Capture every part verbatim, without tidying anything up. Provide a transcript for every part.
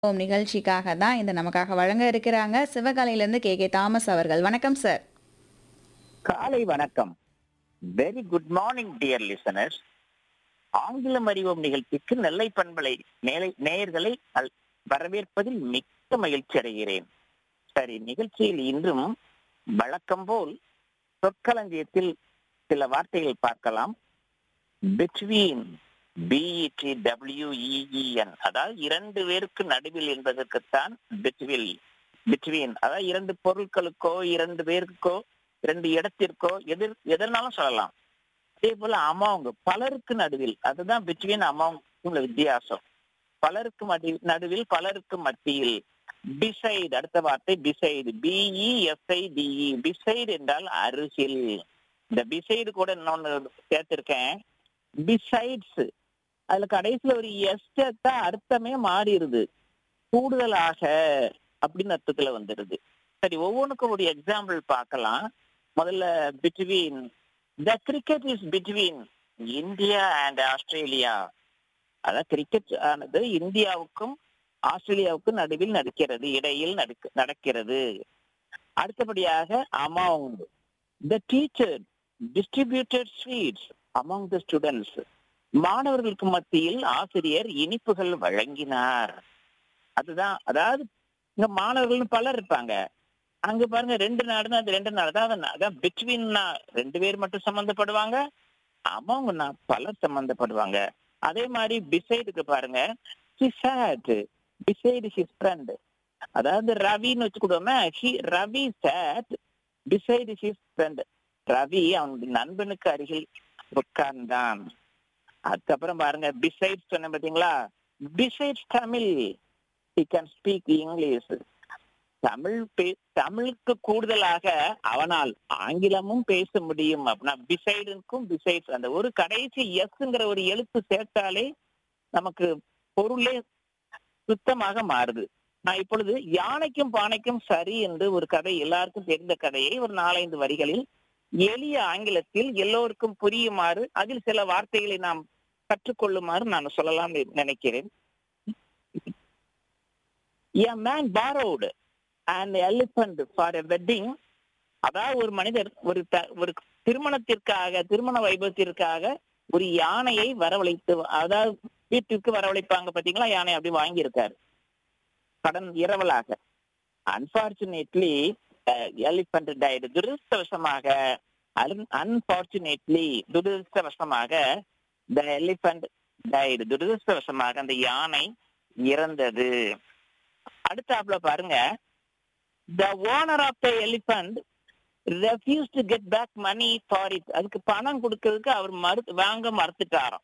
ஓம் நிகழ்ச்சிக்காக தான் இந்த நமக்காக வழங்க இருக்கிறாங்க சிவகாலையிலேருந்து கே கே தாமஸ் அவர்கள். வணக்கம் சார். காலை வணக்கம். Very good morning dear listeners. ஆங்கிலம் அறிவோம் நிகழ்ச்சிக்கு நெல்லை பண்பலை நேலை- நேயர்களை அல்- வரவேற்பதில் மிக்க மகிழ்ச்சி அடைகிறேன். சரி, நிகழ்ச்சியில் இன்றும் வழக்கம் போல் சொற்களஞ்சியத்தில் சில வார்த்தைகள் பார்க்கலாம். பிட்வீன், பிஇடிடபிள்யூஇஇஎன், அதாவது இரண்டு பேருக்கு நடுவில் என்பதற்குத்தான் பிட்வில் பிட்வீன், அதாவது இரண்டு பொருட்களுக்கோ இரண்டு பேருக்கோ இரண்டு இடத்திற்கோ எதிர் எதனாலும் சொல்லலாம். அதே போல அமாங், பலருக்கு நடுவில், அதுதான் பிட்வீன் அமாங் உள்ள வித்தியாசம். பலருக்கு மடி- நடுவில், பலருக்கு மத்தியில். பிசைடு, அடுத்த வார்த்தை பிசைடு, பிஇஎஸ்ஐடிஇ. பிசைடு என்றால் அருகில். இந்த பிசைடு கூட இன்னொன்னு சேர்த்திருக்கேன், பிசைட்ஸ். அதுல கடைசியில ஒரு எஸ் சேர்த்தா அர்த்தமே மாறிடுது, கூடுதலாக அப்படின்னு அர்த்தத்துல வந்துடுது. சரி, ஒவ்வொன்றுக்கும் ஒரு எக்ஸாம்பிள் பார்க்கலாம். முதல்ல between. The cricket is between India and Australia. அதான் கிரிக்கெட் ஆனது இந்தியாவுக்கும் ஆஸ்திரேலியாவுக்கும் நடுவில் நடக்கிறது, இடையில் நடக்க- நடக்கிறது. அடுத்தபடியாக among. The teacher distributed sweets among the students. மாணவர்களுக்கு மத்தியில் ஆசிரியர் இனிப்புகள் வழங்கினார். அதுதான், அதாவது இங்க மாணவர்கள் பலர் இருப்பாங்க, அங்க பாருங்க ரெண்டு நாடுனா அது ரெண்டு நாடு தான். அதான் அதான் பிட்வீன்னா ரெண்டு பேர் மட்டும் சம்பந்தப்படுவாங்க, அமௌங்கன்னா பலர் சம்பந்தப்படுவாங்க. அதே மாதிரி பிசைடுக்கு பாருங்க, he sat beside his friend. அதாவது ரவின்னு வச்சுக்கிட்டோமே, he Ravi sat beside his friend. Ravi அவனுடைய நண்பனுக்கு அருகில் உட்கார்ந்தான். அதுக்கப்புறம் பாருங்க பிசைட்ஸ் சொன்ன பாத்தீங்களா, besides Tamil he can speak English. Tamil பே- தமிழுக்கு கூடுதலாக அவனால் ஆங்கிலமும் பேச முடியும். அப்படின்னா பிசைடுக்கும் பிசைட்ஸ், அந்த ஒரு கடைசி எஸ்ங்கிற ஒரு எழுத்து சேர்த்தாலே நமக்கு பொருளே சுத்தமாக மாறுது. நான் இப்பொழுது யானைக்கும் பானைக்கும் சரி என்று ஒரு கதை, எல்லாருக்கும் தெரிந்த கதையை ஒரு நாலைந்து வரிகளில் எளிய ஆங்கிலத்தில் எல்லோருக்கும் புரியுமாறு, அதில் சில வார்த்தைகளை நாம் கற்றுக்கொள்ளுமாறு நான் சொல்லலாம் நினைக்கிறேன். A man borrowed an elephant for a wedding. அதாவது ஒரு மனிதர் ஒரு த- ஒரு திருமணத்திற்காக, திருமண வைபவத்திற்காக ஒரு யானையை வரவழைத்து, அதாவது வீட்டிற்கு வரவழைப்பாங்க பாத்தீங்களா, யானை அப்படி வாங்கியிருக்காரு கடன் இரவலாக. Unfortunately elephant Tide. துரதிருஷ்டவசமாக, அன்பார்ச்சுனேட்லி துரதிருஷ்டவசமாக, த எலிபென்ட் டைடு, துரதிருஷ்டவசமாக அந்த யானை இறந்தது. அடுத்தாப்புல பாருங்க, the owner of the elephant refused to get back money for it. அதுக்கு பணம் கொடுக்கிறதுக்கு அவர் மறு வாங்க மறுத்துட்டாராம்.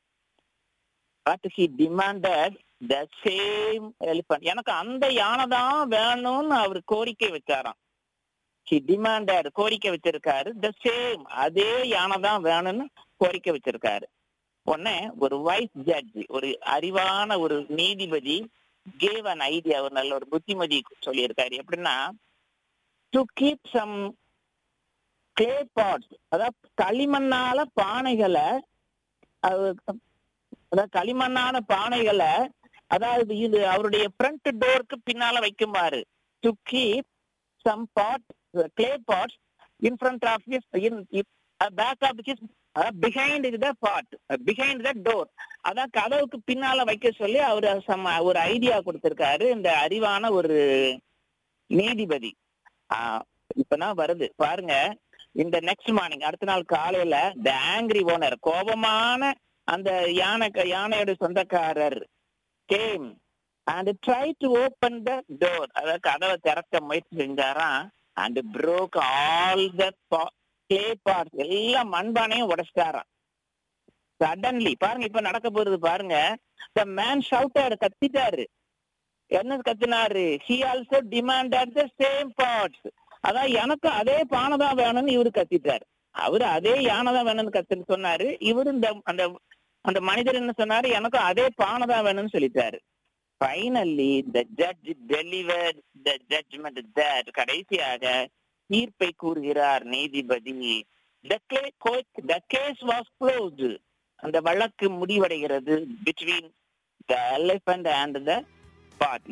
but he demanded the same elephant. எனக்கு அந்த யானை தான் வேணும்னு அவர் கோரிக்கை வச்சாராம். he demanded, கோரிக்கை வச்சிருக்காரு. the same, அதே யானை தான் வேணும்னு கோரிக்கை வச்சிருக்காரு. உடனே ஒரு வைஸ் ஜட்ஜ், ஒரு அறிவான ஒரு நீதிபதி gave an idea, ஒரு நல்ல ஒரு புத்திமதி சொல்லியிருக்காரு. எப்படின்னா, to keep some clay pots, அதாவது களிமண்ணால பானைகளை, அது- அதாவது களிமண்ணான பானைகளை, அதாவது இது அவருடைய ஃப்ரண்ட் டோருக்கு பின்னால வைக்குமாறு. To keep some pot clay pots in front of his, in back of his, behind the pot, behind the door. அதான் கதவுக்கு பின்னால வைக்க சொல்லி அவரு சம் ஒரு ஐடியா கொடுத்திருக்காரு இந்த அறிவான ஒரு நீதிபதி. ஆஹ் இப்பதான் வருது பாருங்க. இந்த நெக்ஸ்ட் மார்னிங், அடுத்த நாள் காலையில, த ஆங்கிரி ஓனர், கோபமான அந்த யானை யானையோட சொந்தக்காரர் game and try to open the door, அதாவது கதவை திறக்க முயற்சி செஞ்சாராம். And broke all the clay pots, எல்லா மண்பானையும் உடைச்சிட்டாராம். சடன்லி பாருங்க, இப்ப நடக்க போறது பாருங்க. the man shouted, கத்திட்டாரு. என்ன கத்தினாரு? he also demanded the same pots. அதான் எனக்கு அதே பானை தான் வேணும்னு இவரு கத்திட்டாரு. அவரு அதே யானை தான் வேணும்னு கத்துன்னு சொன்னாரு. இவரு இந்த அந்த அந்த மனிதர் என்ன சொன்னாரு? எனக்கும் அதே பானை தான் வேணும்னு சொல்லிட்டாரு. Finally the judge delivered the judgment that, கடைசியாக தீர்ப்பை கூறுகிறார் நீதிபதி. the case the case was closed. அந்த வழக்கு முடிவடைகிறது. between the elephant and the path